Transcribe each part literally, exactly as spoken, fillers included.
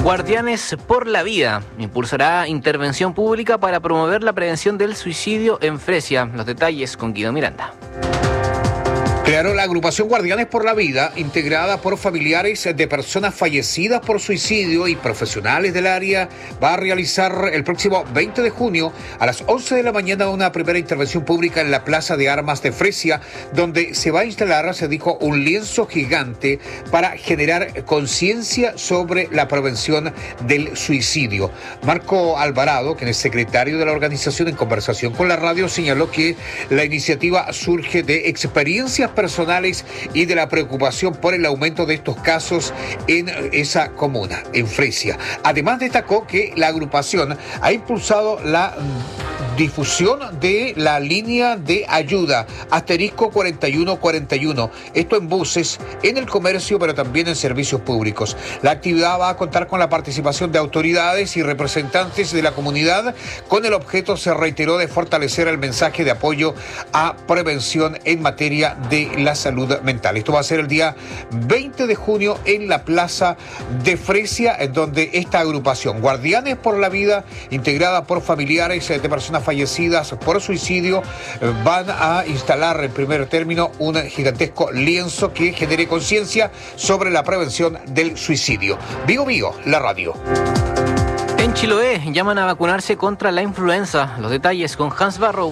Guardianes por la Vida impulsará intervención pública para promover la prevención del suicidio en Fresia. Los detalles con Guido Miranda. Crearon la agrupación Guardianes por la Vida, integrada por familiares de personas fallecidas por suicidio y profesionales del área. Va a realizar el próximo veinte de junio a las once de la mañana una primera intervención pública en la Plaza de Armas de Fresia, donde se va a instalar, se dijo, un lienzo gigante para generar conciencia sobre la prevención del suicidio. Marco Alvarado, quien es secretario de la organización, en conversación con la radio, señaló que la iniciativa surge de experiencias personales y de la preocupación por el aumento de estos casos en esa comuna, en Fresia. Además, destacó que la agrupación ha impulsado la difusión de la línea de ayuda asterisco cuarenta y uno cuarenta y uno, esto en buses, en el comercio, pero también en servicios públicos. La actividad va a contar con la participación de autoridades y representantes de la comunidad, con el objeto, se reiteró, de fortalecer el mensaje de apoyo a prevención en materia de la salud mental. Esto va a ser el día veinte de junio en la Plaza de Fresia, en donde esta agrupación Guardianes por la Vida, integrada por familiares de personas fallecidas por suicidio, van a instalar en primer término un gigantesco lienzo que genere conciencia sobre la prevención del suicidio. Vigo Vigo, la radio. En Chiloé llaman a vacunarse contra la influenza. Los detalles con Hans Barrow.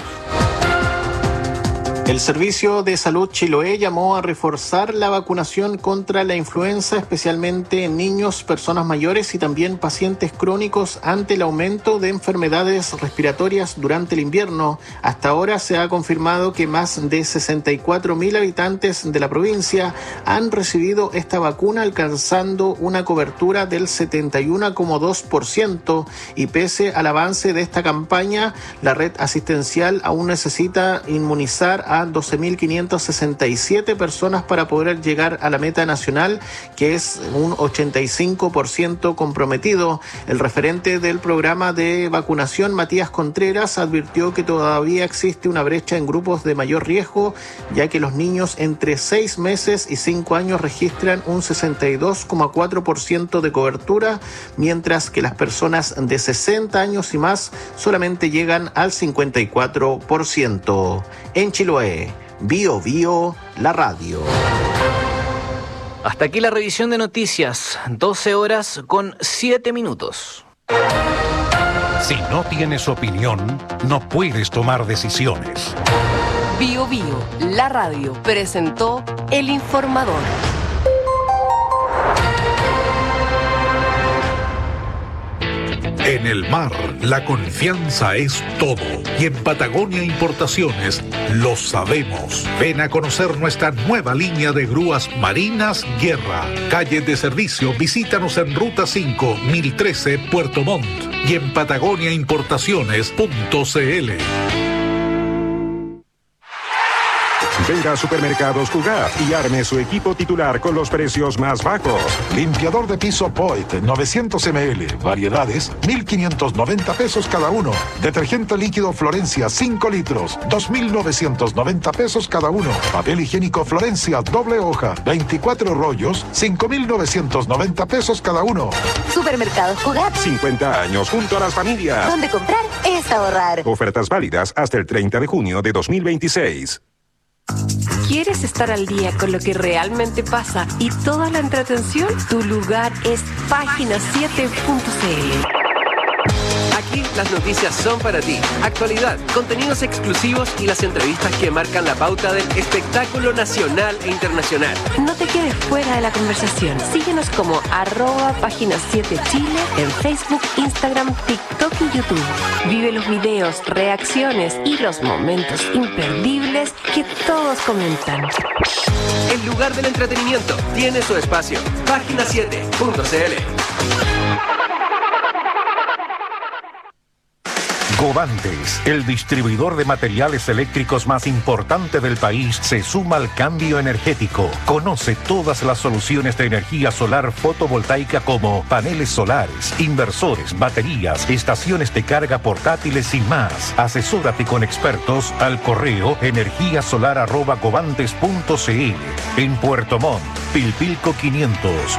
El Servicio de Salud Chiloé llamó a reforzar la vacunación contra la influenza, especialmente en niños, personas mayores y también pacientes crónicos, ante el aumento de enfermedades respiratorias durante el invierno. Hasta ahora se ha confirmado que más de sesenta y cuatro mil habitantes de la provincia han recibido esta vacuna, alcanzando una cobertura del setenta y uno coma dos por ciento, y pese al avance de esta campaña, la red asistencial aún necesita inmunizar a a doce mil quinientas sesenta y siete personas para poder llegar a la meta nacional, que es un ochenta y cinco por ciento comprometido. El referente del programa de vacunación, Matías Contreras, advirtió que todavía existe una brecha en grupos de mayor riesgo, ya que los niños entre seis meses y cinco años registran un sesenta y dos coma cuatro por ciento de cobertura, mientras que las personas de sesenta años y más solamente llegan al cincuenta y cuatro por ciento. En Chiloé, Bio Bio, la radio. Hasta aquí la revisión de noticias, doce horas con siete minutos. Si no tienes opinión, no puedes tomar decisiones. Bio Bio, la radio, presentó El Informador. En el mar, la confianza es todo. Y en Patagonia Importaciones lo sabemos. Ven a conocer nuestra nueva línea de grúas marinas Guerra. Calle de servicio, visítanos en Ruta cinco, mil trece, Puerto Montt. Y en patagonia importaciones punto c l. Venga a Supermercados Cugat y arme su equipo titular con los precios más bajos. Limpiador de piso Poit, novecientos mililitros, variedades, mil quinientos noventa pesos cada uno. Detergente líquido Florencia, cinco litros, dos mil novecientos noventa pesos cada uno. Papel higiénico Florencia, doble hoja, veinticuatro rollos, cinco mil novecientos noventa pesos cada uno. Supermercados Cugat. cincuenta años junto a las familias. Donde comprar es ahorrar. Ofertas válidas hasta el treinta de junio de dos mil veintiséis. ¿Quieres estar al día con lo que realmente pasa y toda la entretención? Tu lugar es página siete punto c l. Aquí las noticias son para ti. Actualidad, contenidos exclusivos y las entrevistas que marcan la pauta del espectáculo nacional e internacional. No te quedes fuera de la conversación. Síguenos como arroba página siete Chile en Facebook, Instagram, TikTok y YouTube. Vive los videos, reacciones y los momentos imperdibles que todos comentan. El lugar del entretenimiento tiene su espacio. página siete punto c l. Govantes, el distribuidor de materiales eléctricos más importante del país, se suma al cambio energético. Conoce todas las soluciones de energía solar fotovoltaica como paneles solares, inversores, baterías, estaciones de carga portátiles y más. Asesórate con expertos al correo energía solar arroba govantes punto c l. En Puerto Montt, Pilpilco quinientos.